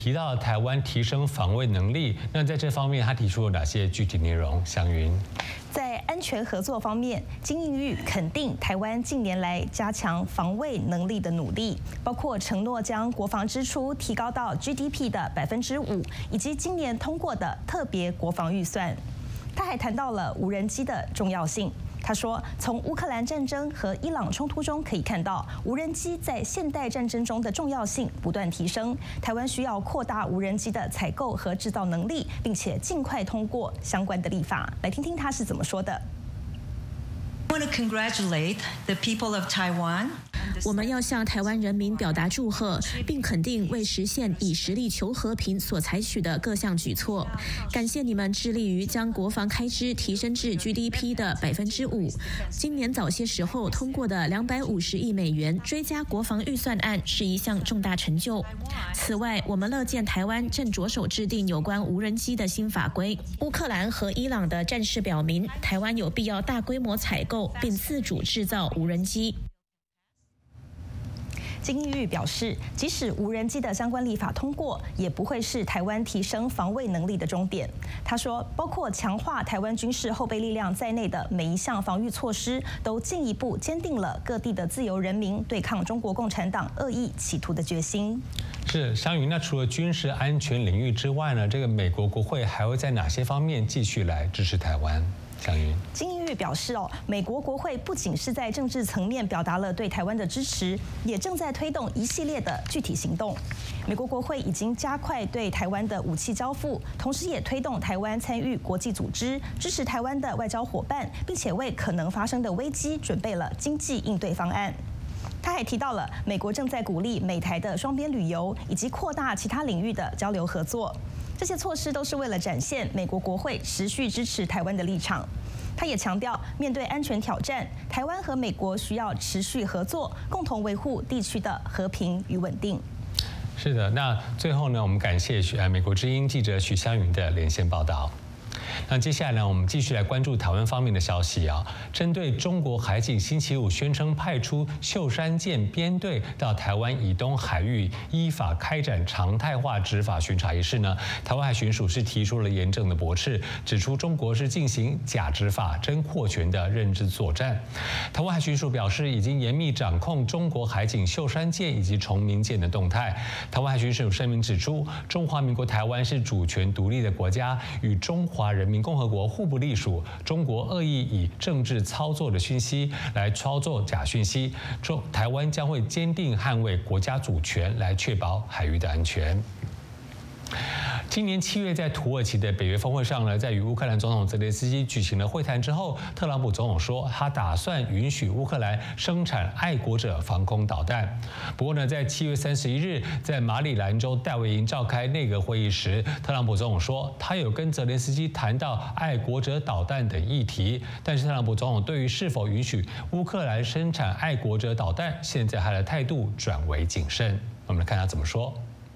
提到台湾提升防卫能力，那在这方面他提出了哪些具体内容？祥云。 在安全合作方面，金英玉肯定台湾近年来加强防卫能力的努力，包括承诺将国防支出提高到 GDP 的5%，以及今年通过的特别国防预算。他还谈到了无人机的重要性。他说，从乌克兰战争和伊朗冲突中可以看到，无人机在现代战争中的重要性不断提升。台湾需要扩大无人机的采购和制造能力，并且尽快通过相关的立法。来听听他是怎么说的。 I want to congratulate the people of Taiwan. 我们要向台湾人民表达祝贺，并肯定为实现以实力求和平所采取的各项举措。感谢你们致力于将国防开支提升至 GDP 的5%。今年早些时候通过的250亿美元追加国防预算案是一项重大成就。此外，我们乐见台湾正着手制定有关无人机的新法规。乌克兰和伊朗的战事表明，台湾有必要大规模采购并自主制造无人机。 金英玉表示，即使无人机的相关立法通过，也不会是台湾提升防卫能力的终点。他说，包括强化台湾军事后备力量在内的每一项防御措施，都进一步坚定了各地的自由人民对抗中国共产党恶意企图的决心。 是湘云，那除了军事安全领域之外呢，这个美国国会还会在哪些方面继续来支持台湾？ 金英玉表示，美国国会不仅是在政治层面表达了对台湾的支持，也正在推动一系列的具体行动。美国国会已经加快对台湾的武器交付，同时也推动台湾参与国际组织，支持台湾的外交伙伴，并且为可能发生的危机准备了经济应对方案。他还提到了美国正在鼓励美台的双边旅游，以及扩大其他领域的交流合作。这些措施都是为了展现美国国会持续支持台湾的立场。他也强调，面对安全挑战，台湾和美国需要持续合作，共同维护地区的和平与稳定。 是的，那最后呢，我们感谢美国之音记者许湘云的连线报道。那接下来呢，我们继续来关注台湾方面的消息啊。针对中国海警星期五宣称派出秀山舰编队到台湾以东海域依法开展常态化执法巡查一事呢，台湾海巡署是提出了严正的驳斥，指出中国是进行假执法、真扩权的认知作战。台湾海巡署表示，已经严密掌控中国海警秀山舰以及崇明舰的动态。台湾海巡署声明指出，中华民国台湾是主权独立的国家，与中华人民共和国互不隶属。中国恶意以政治操作的讯息来操作假讯息，台湾将会坚定捍卫国家主权，来确保海域的安全。今年7月，在土耳其的北约峰会上呢，在与乌克兰总统泽连斯基举行了会谈之后，特朗普总统说，他打算允许乌克兰生产爱国者防空导弹。不过呢，在7月31日，在马里兰州戴维营召开内阁会议时，特朗普总统说，他有跟泽连斯基谈到爱国者导弹等议题，但是特朗普总统对于是否允许乌克兰生产爱国者导弹，现在他的态度转为谨慎。我们来看他怎么说。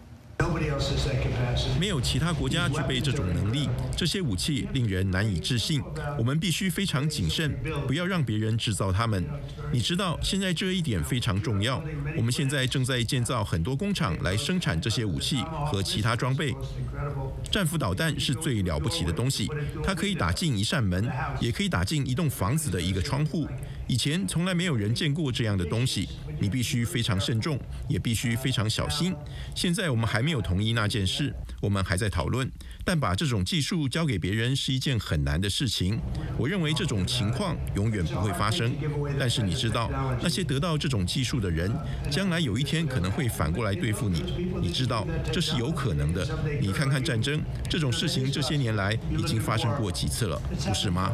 没有其他国家具备这种能力，这些武器令人难以置信。我们必须非常谨慎，不要让别人制造它们。你知道，现在这一点非常重要。我们现在正在建造很多工厂来生产这些武器和其他装备。战斧导弹是最了不起的东西，它可以打进一扇门，也可以打进一栋房子的一个窗户。以前从来没有人见过这样的东西，你必须非常慎重，也必须非常小心。现在我们还没有同意那件事，我们还在讨论，但把这种技术交给别人是一件很难的事情。我认为这种情况永远不会发生，但是你知道，那些得到这种技术的人，将来有一天可能会反过来对付你。你知道，这是有可能的。你看看战争，这种事情这些年来已经发生过几次了，不是吗？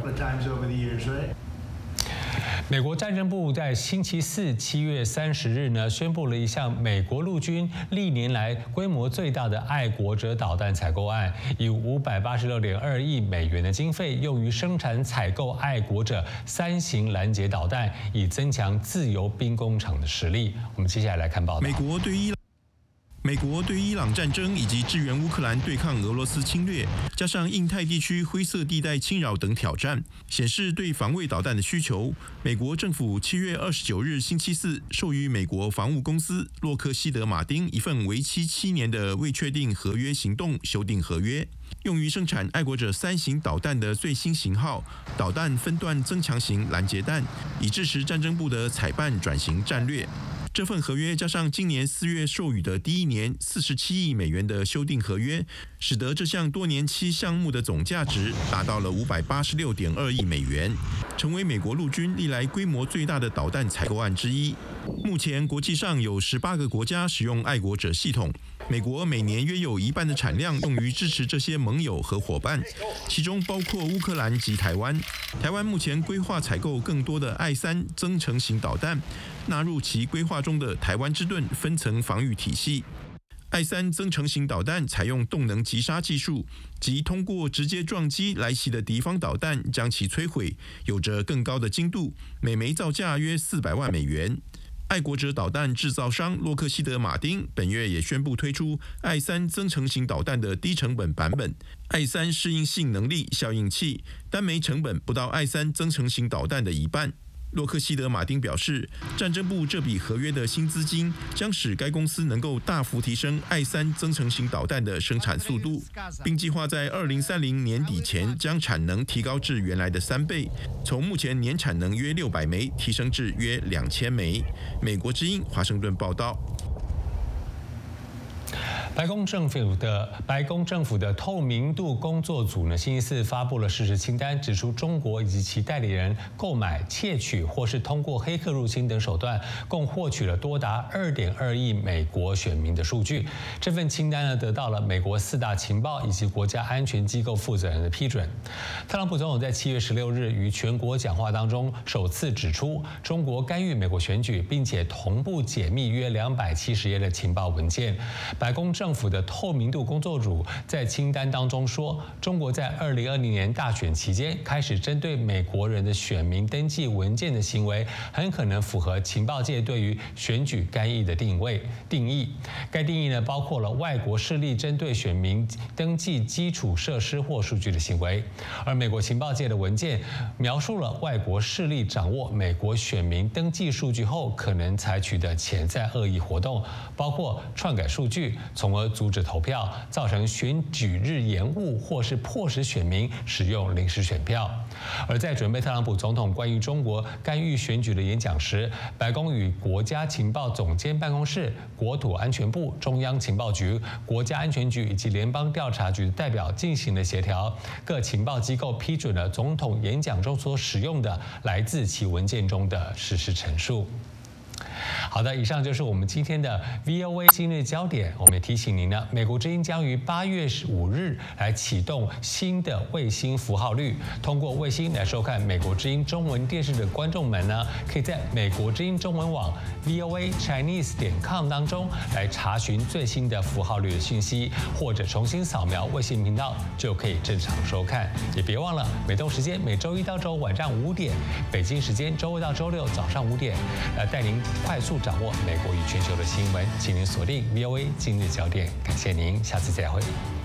美国战争部在星期四7月30日呢，宣布了一项美国陆军历年来规模最大的爱国者导弹采购案，以586.2亿美元的经费用于生产采购爱国者3型拦截导弹，以增强自由兵工厂的实力。我们接下来来看报道。 美国对美国对伊朗战争以及支援乌克兰对抗俄罗斯侵略，加上印太地区灰色地带侵扰等挑战，显示对防卫导弹的需求。美国政府7月29日星期四授予美国防务公司洛克希德马丁一份为期7年的未确定合约行动修订合约，用于生产爱国者3型导弹的最新型号导弹分段增强型拦截弹，以支持战争部的采办转型战略。这份合约加上今年4月授予的第一年47亿美元的修订合约，使得这项多年期项目的总价值达到了586.2亿美元，成为美国陆军历来规模最大的导弹采购案之一。目前国际上有18个国家使用爱国者系统，美国每年约有1半的产量用于支持这些盟友和伙伴，其中包括乌克兰及台湾。台湾目前规划采购更多的I3增程型导弹，纳入其规划中的台湾之盾分层防御体系。I3增程型导弹采用动能击杀技术，即通过直接撞击来袭的敌方导弹将其摧毁，有着更高的精度，每枚造价约400万美元。爱国者导弹制造商洛克希德马丁本月也宣布推出I3增程型导弹的低成本版本，I3适应性能力效应器，单枚成本不到I3增程型导弹的一半。洛克希德马丁表示，战争部这笔合约的新资金将使该公司能够大幅提升I3增程型导弹的生产速度，并计划在2030年底前将产能提高至原来的3倍，从目前年产能约600枚提升至约2000枚。美国之音华盛顿报道。 白宫政府的透明度工作组呢，星期四发布了事实清单，指出中国以及其代理人购买、窃取或是通过黑客入侵等手段，共获取了多达2.2亿美国选民的数据。这份清单呢，得到了美国4大情报以及国家安全机构负责人的批准。特朗普总统在7月16日于全国讲话当中，首次指出中国干预美国选举，并且同步解密约270页的情报文件。白宫政府的透明度工作组在清单当中说，中国在2020年大选期间开始针对美国人的选民登记文件的行为，很可能符合情报界对于选举干预的定义。该定义呢，包括了外国势力针对选民登记基础设施或数据的行为。而美国情报界的文件描述了外国势力掌握美国选民登记数据后可能采取的潜在恶意活动，包括篡改数据，从而阻止投票，造成选举日延误，或是迫使选民使用临时选票。而在准备特朗普总统关于中国干预选举的演讲时，白宫与国家情报总监办公室、国土安全部、中央情报局、国家安全局以及联邦调查局的代表进行了协调。各情报机构批准了总统演讲中所使用的来自其文件中的事实陈述。好的，以上就是我们今天的 VOA 今日焦点。我们也提醒您呢，美国之音将于8月5日来启动新的卫星符号率。通过卫星来收看美国之音中文电视的观众们呢，可以在美国之音中文网 voachinese.com 当中来查询最新的符号率的信息，或者重新扫描卫星频道就可以正常收看。也别忘了，美东时间每周1到周5晚上5点，北京时间周2到周6早上5点，带您快速掌握美国与全球的新闻，请您锁定 VOA 今日焦点。感谢您，下次再会。